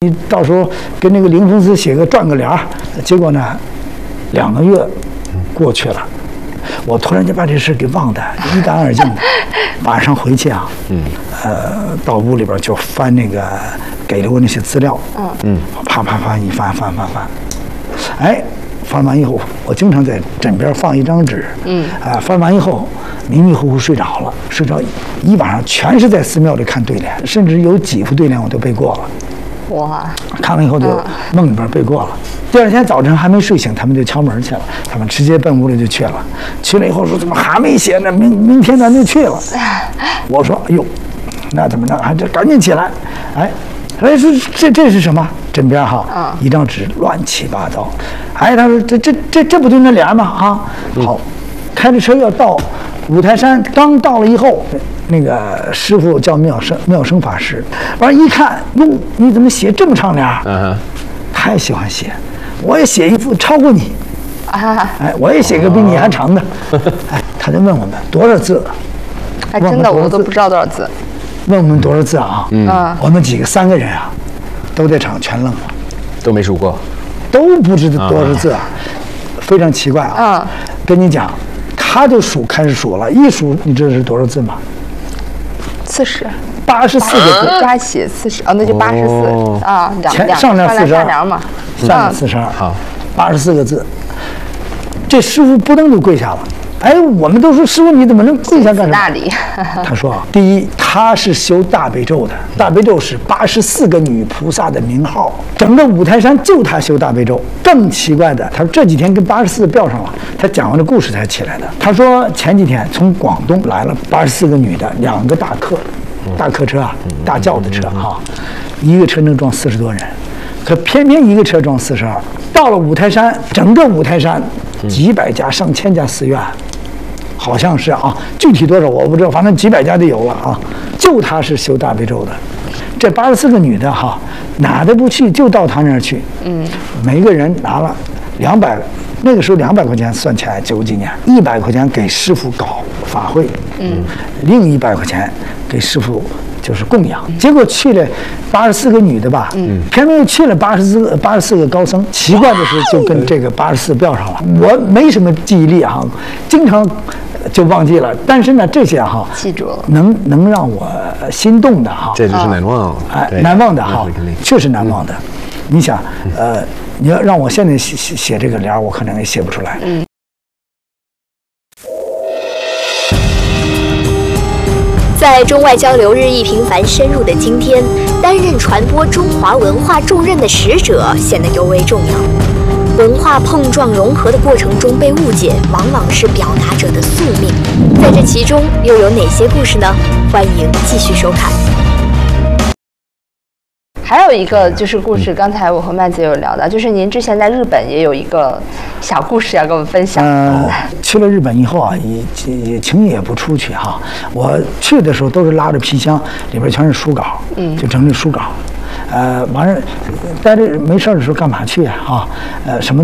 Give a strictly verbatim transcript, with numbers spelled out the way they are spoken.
你到时候跟那个林峰斯写个赚个联儿，结果呢，两个月过去了，我突然间把这事给忘得一干二净的。晚上回去啊，嗯，呃，到屋里边就翻那个给了我那些资料，嗯嗯，啪啪啪一翻翻翻翻，哎，翻完以后，我经常在枕边放一张纸，嗯，啊、呃，翻完以后迷迷糊糊睡着了，睡着一晚上全是在寺庙里看对联，甚至有几副对联我都背过了。哇！看完以后就梦里边背过了。第二天早晨还没睡醒，他们就敲门去了。他们直接奔屋里就去了。去了以后说：“怎么还没写呢？明明天咱就去了。”我说：“哎呦，那怎么着？还这赶紧起来！”哎，哎说这这是什么？枕边哈，一张纸乱七八糟。哎，他说这这这这不就那联吗？啊，好，开着车要到五台山，刚到了以后。那个师傅叫妙生妙生法师，完一看，哟，你怎么写这么长联？嗯，太喜欢写，我也写一副超过你，啊，哎，我也写个比你还长的，哎，他就问我们多少字， 哎，真的我都不知道多少字， 问我们多少字啊？嗯，我们几个三个人啊，都在场全愣了， 都没数过， 都不知道多少字啊，非常奇怪啊。跟你讲，他就数开始数了，一数你知道是多少字吗？ 四十， 八十四个字， 加写四十，哦，那就八十四啊，两两上联四十二嘛， 上联四十二，好，八十四个字。这师傅扑腾就跪下了。哎，我们都说师傅你怎么能跪下干什么？ 那里， 他说啊，第一，他是修大悲咒的，大悲咒是八十四个女菩萨的名号，整个五台山就他修大悲咒。更奇怪的，他说这几天跟八十四吊上了，他讲完这故事才起来的。他说前几天从广东来了八十四个女的，两个大客，大客车啊，大轿子车哈、啊，一个车能装四十多人，可偏偏一个车装四十二。到了五台山，整个五台山几百家、上千家寺院。好像是啊，具体多少我不知道，反正几百家就有了啊。就他是修大悲咒的，这八十四个女的哈，哪都不去，就到他那儿去。嗯，每个人拿了两百，那个时候两百块钱算起来九几年，一百块钱给师傅搞法会，嗯，另一百块钱给师傅就是供养。结果去了八十四个女的吧，嗯，偏偏又去了八十四个八十四个高僧。奇怪的是，就跟这个八十四标上了。我没什么记忆力哈，经常。就忘记了，但是呢，这些哈记住了， 能能让我心动的哈， 这就是难忘， 哎，难忘的哈，确实难忘的。你想，呃，你要让我现在写写写这个联，我可能也写不出来。嗯。 在中外交流日益频繁深入的今天，担任传播中华文化重任的使者显得尤为重要。文化碰撞融合的过程中被误解，往往是表达者的宿命。在这其中又有哪些故事呢？欢迎继续收看。 还有一个就是故事，刚才我和麦子有聊到，就是您之前在日本也有一个小故事要跟我们分享。 呃，去了日本以后啊，也也轻易也不出去哈。我去的时候都是拉着皮箱，里边全是书稿，嗯，就整理书稿。呃，完了，待着没事的时候干嘛去啊？啊，呃，什么？